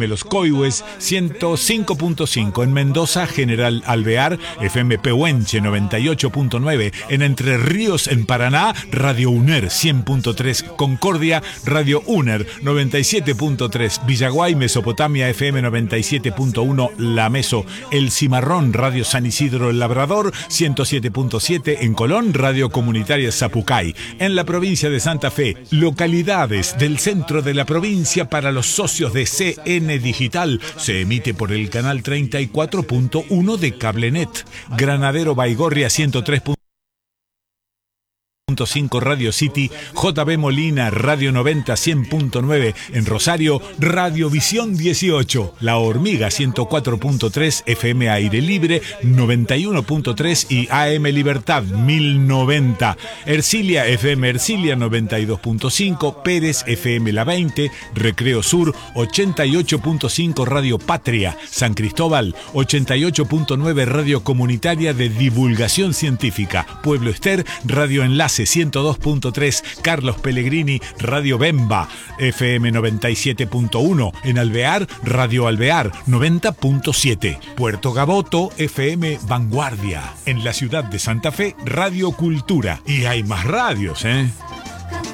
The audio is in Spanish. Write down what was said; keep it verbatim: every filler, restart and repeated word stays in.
M Los Coihues, ciento cinco punto cinco. En Mendoza, General Alvear, F M Pehuenche, noventa y ocho punto nueve. En Entre Ríos, en Paraná, Radio UNER, cien punto tres. Concordia, Radio UNER, noventa y siete punto tres. Villaguay, Mesopotamia, F M noventa y siete punto uno. La Meso. El Cimarrón, Radio San Isidro El Labrador, ciento siete punto siete. En Colón, Radio Comunitaria Zapucay. En la provincia de Santa Fe, localidades del centro de la provincia para los socios de C N Digital. Se emite por el canal treinta y cuatro punto uno de Cablenet. Granadero Baigorria, ciento tres punto cinco Radio City. J B Molina, Radio noventa, cien punto nueve. En Rosario, Radio Visión dieciocho. La Hormiga, ciento cuatro punto tres. F M Aire Libre, noventa y uno punto tres. Y A M Libertad, mil noventa. Ercilia, F M Ercilia, noventa y dos punto cinco. Pérez, F M La veinte. Recreo Sur, ochenta y ocho punto cinco. Radio Patria. San Cristóbal, ochenta y ocho punto nueve. Radio Comunitaria de Divulgación Científica. Pueblo Ester, Radio Enlace, ciento dos punto tres. Carlos Pellegrini, Radio Bemba, F M noventa y siete punto uno. En Alvear, Radio Alvear, noventa punto siete. Puerto Gaboto, F M Vanguardia. En la ciudad de Santa Fe, Radio Cultura. Y hay más radios, ¿eh?